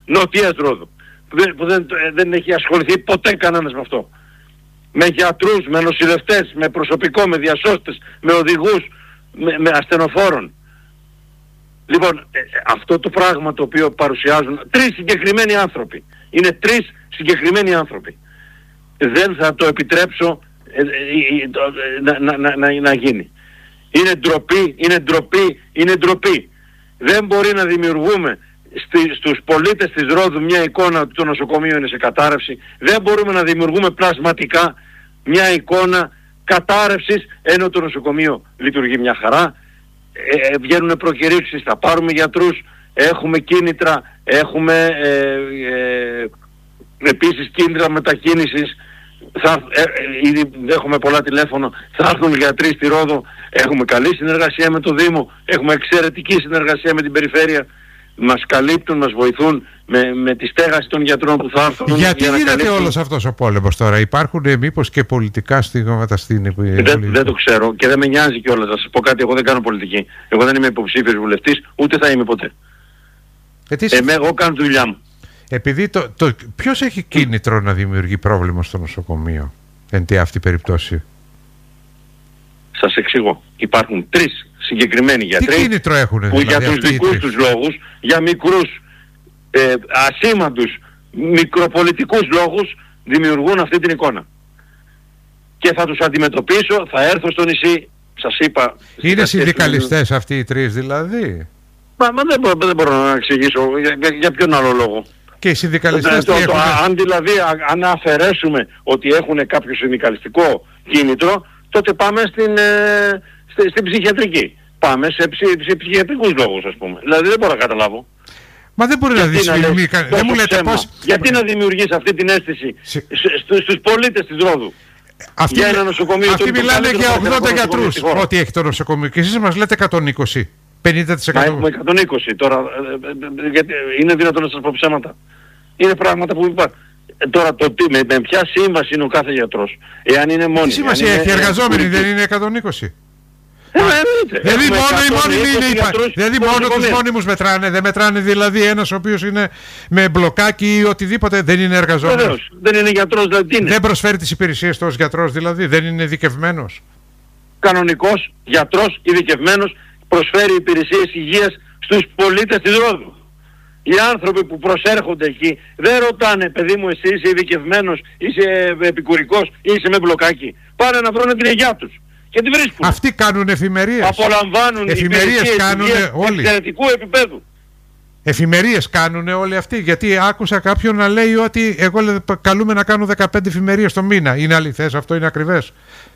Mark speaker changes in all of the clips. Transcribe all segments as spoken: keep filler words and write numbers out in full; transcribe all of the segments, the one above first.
Speaker 1: Νοτιές Ρόδου, που, δεν, που δεν, δεν έχει ασχοληθεί ποτέ κανένας με αυτό. Με γιατρούς, με νοσηλευτές, με προσωπικό, με διασώστες, με οδηγούς, με, με ασθενοφόρων. Λοιπόν, ε, αυτό το πράγμα το οποίο παρουσιάζουν τρεις συγκεκριμένοι άνθρωποι, είναι τρεις συγκεκριμένοι άνθρωποι. Δεν θα το επιτρέψω ε, ε, ε, να, να, να, να, να γίνει. Είναι ντροπή, είναι ντροπή, είναι ντροπή. Δεν μπορεί να δημιουργούμε στη, στους πολίτες της Ρόδου μια εικόνα ότι το νοσοκομείο είναι σε κατάρρευση. Δεν μπορούμε να δημιουργούμε πλασματικά μια εικόνα κατάρρευσης ενώ το νοσοκομείο λειτουργεί μια χαρά. Ε, βγαίνουν προκηρύξεις, θα πάρουμε γιατρούς, έχουμε κίνητρα, έχουμε ε, ε, επίσης κίνητρα μετακίνησης. Θα, ε, ε, ήδη έχουμε πολλά τηλέφωνο, θα έρθουν γιατροί στη Ρόδο, έχουμε καλή συνεργασία με το Δήμο, έχουμε εξαιρετική συνεργασία με την Περιφέρεια, μας καλύπτουν, μας βοηθούν με, με τη στέγαση των γιατρών που θα έρθουν.
Speaker 2: Γιατί
Speaker 1: για
Speaker 2: γίνεται
Speaker 1: καλύπτουν...
Speaker 2: όλος αυτός ο πόλεμος τώρα, υπάρχουν ε, μήπως και πολιτικά στιγμάτα στην
Speaker 1: δεν, δεν το ξέρω και δεν με νοιάζει κιόλας, θα σας πω κάτι, εγώ δεν κάνω πολιτική, εγώ δεν είμαι υποψήφιος βουλευτής, ούτε θα είμαι ποτέ. Εμέ, εγώ κάνω τη δουλειά μου.
Speaker 2: Επειδή το, το, ποιος έχει κίνητρο να δημιουργεί πρόβλημα στο νοσοκομείο εν τη αυτή περίπτωση?
Speaker 1: Σας εξηγώ. Υπάρχουν τρεις συγκεκριμένοι γιατροί.
Speaker 2: Τι κίνητρο έχουν,
Speaker 1: που
Speaker 2: δηλαδή,
Speaker 1: για τους δικούς τους λόγους, για μικρούς ε, ασήμαντους μικροπολιτικούς λόγους δημιουργούν αυτή την εικόνα. Και θα τους αντιμετωπίσω, θα έρθω στο νησί, σας είπα...
Speaker 2: Είναι συνδικαλιστές αυτοί οι τρεις δηλαδή?
Speaker 1: Μα, μα δεν, μπορώ, δεν μπορώ να εξηγήσω για, για, για ποιον άλλο λόγο.
Speaker 2: Και οι συνδικαλιστές
Speaker 1: το,
Speaker 2: τι
Speaker 1: το,
Speaker 2: έχουν...
Speaker 1: Αν δηλαδή αν αφαιρέσουμε ότι έχουν κάποιο συνδικαλιστικό κίνητρο, τότε πάμε στην, ε, στη, στην ψυχιατρική. Πάμε σε, ψη, σε ψυχιατρικούς λόγους, ας πούμε. Δηλαδή δεν μπορώ να καταλάβω.
Speaker 2: Μα δεν μπορεί γιατί να δεις κα... δεν μου λέτε πώς...
Speaker 1: Γιατί να δημιουργείς αυτή την αίσθηση σε... στους, στους πολίτες της Ρόδου?
Speaker 2: Αυτοί,
Speaker 1: για ένα νοσοκομείο.
Speaker 2: αυτοί μιλάνε για ογδόντα γιατρούς ότι έχει το νοσοκομείο και εσείς μας λέτε εκατόν είκοσι. πενήντα τοις εκατό.
Speaker 1: Μα έχουμε εκατόν είκοσι τώρα. Γιατί είναι δυνατόν να σας πω ψέματα? Είναι πράγματα που υπάρχουν. Τώρα το τι, με, με ποια σύμβαση είναι ο κάθε γιατρός? Εάν είναι μόνοι.
Speaker 2: Τι σύμβαση έχει, εργαζόμενοι δεν είναι εκατόν είκοσι?
Speaker 1: Δηλαδή
Speaker 2: μόνο τους μόνιμους μετράνε, δεν μετράνε δηλαδή ένας ο οποίος είναι με μπλοκάκι ή οτιδήποτε, δεν είναι εργαζόμενος?
Speaker 1: Βεβαίως, δεν είναι γιατρός, δηλαδή είναι.
Speaker 2: Δεν προσφέρει τις υπηρεσίες του ως γιατρός δηλαδή, δεν είναι ειδικευμένος?
Speaker 1: Κανονικός γιατρός ειδικευμένος προσφέρει υπηρεσίες υγείας στους πολίτες της Ρόδου. Οι άνθρωποι που προσέρχονται εκεί δεν ρωτάνε, παιδί μου, εσύ είσαι ειδικευμένος, είσαι επικουρικός, είσαι με μπλοκάκι. Πάνε να βρουν την υγεία τους και τη βρίσκουν.
Speaker 2: Αυτοί κάνουν εφημερίες.
Speaker 1: Απολαμβάνουν
Speaker 2: εφημερίες κάνουν όλοι.
Speaker 1: Εξαιρετικού επίπεδου.
Speaker 2: Εφημερίες κάνουν όλοι αυτοί. Γιατί άκουσα κάποιον να λέει ότι εγώ καλούμε να κάνω δεκαπέντε εφημερίες το μήνα. Είναι αληθές αυτό, είναι ακριβές?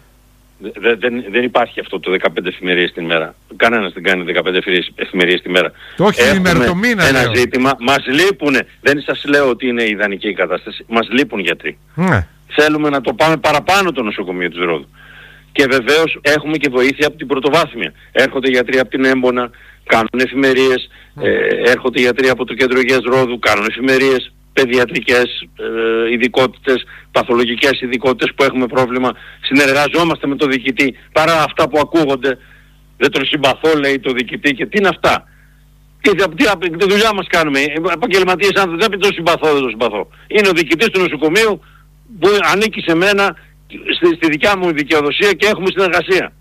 Speaker 1: Δεν, δεν, δεν υπάρχει αυτό το δεκαπέντε εφημερίες την μέρα. Κανένας δεν κάνει δεκαπέντε εφημερίες τη μέρα.
Speaker 2: Όχι την ημέρα, το μήνα.
Speaker 1: Ένα
Speaker 2: λέω.
Speaker 1: ζήτημα. Μας λείπουνε. Δεν σας λέω ότι είναι ιδανική η κατάσταση. Μας λείπουν γιατροί. Ναι. Θέλουμε να το πάμε παραπάνω το νοσοκομείο της Ρόδου. Και βεβαίως έχουμε και βοήθεια από την πρωτοβάθμια. Έρχονται γιατροί από την Έμπονα, κάνουν εφημερίες. Mm. Ε, έρχονται γιατροί από το Κέντρο Υγείας Ρόδου, κάνουν εφημερίες. Παιδιατρικές ε, ειδικότητες, παθολογικές ειδικότητες που έχουμε πρόβλημα. Συνεργαζόμαστε με τον διοικητή παρά αυτά που ακούγονται. Δεν τον συμπαθώ, λέει το διοικητή, και τι είναι αυτά? Τι, τι, τι δουλειά μας κάνουμε? Επαγγελματίες άνθρωποι, δεν τον συμπαθώ, δεν τον συμπαθώ. Είναι ο διοικητής του νοσοκομείου που ανήκει σε μένα, στη, στη δικιά μου δικαιοδοσία και έχουμε συνεργασία.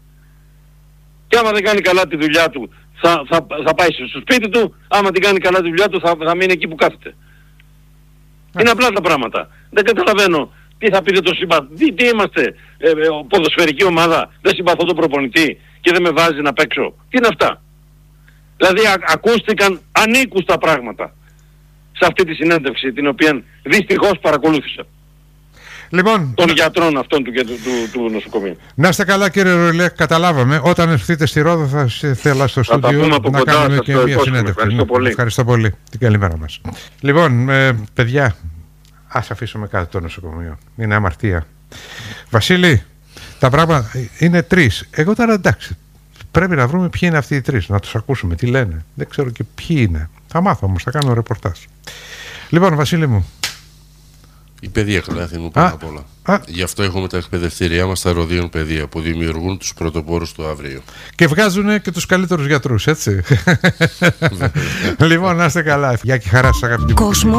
Speaker 1: Και άμα δεν κάνει καλά τη δουλειά του θα, θα, θα πάει στο σπίτι του, άμα την κάνει καλά τη δουλειά του θα, θα μείνει εκεί που κάθεται. Είναι απλά τα πράγματα. Δεν καταλαβαίνω τι θα πείτε το συμπαθώ. Τι, τι είμαστε, ε, ε, ποδοσφαιρική ομάδα, δεν συμπαθώ τον προπονητή και δεν με βάζει να παίξω? Τι είναι αυτά? Δηλαδή α, ακούστηκαν ανήκουστα πράγματα σε αυτή τη συνέντευξη, την οποία δυστυχώς παρακολούθησα.
Speaker 2: Λοιπόν,
Speaker 1: των γιατρών αυτών του, του, του, του νοσοκομείου.
Speaker 2: Να είστε καλά κύριε Ροηλέ, καταλάβαμε. Όταν έρθετε στη Ρόδο θα θέλα στο στούντιο να κοντά, κάνουμε και μια συνέντευξη.
Speaker 1: Ευχαριστώ πολύ.
Speaker 2: Ευχαριστώ πολύ. Την καλημέρα μας. Λοιπόν, ε, παιδιά, ας αφήσουμε κάτω το νοσοκομείο. Είναι αμαρτία. Βασίλη, τα πράγματα είναι τρεις. Εγώ τώρα εντάξει, πρέπει να βρούμε ποιοι είναι αυτοί οι τρεις, να τους ακούσουμε τι λένε. Δεν ξέρω και ποιοι είναι. Θα μάθω όμως, θα κάνω ρεπορτάζ. Λοιπόν, Βασίλη μου.
Speaker 3: Η παιδεία μου πάνω απ' όλα. Α. Γι' αυτό έχουμε τα εκπαιδευτήριά μας, τα Ροδιών Παιδεία, που δημιουργούν τους πρωτοπόρους του αύριο.
Speaker 2: Και βγάζουν και τους καλύτερους γιατρούς, έτσι. Λοιπόν, να είστε καλά. Γεια και χαρά σας, αγαπητοί μου.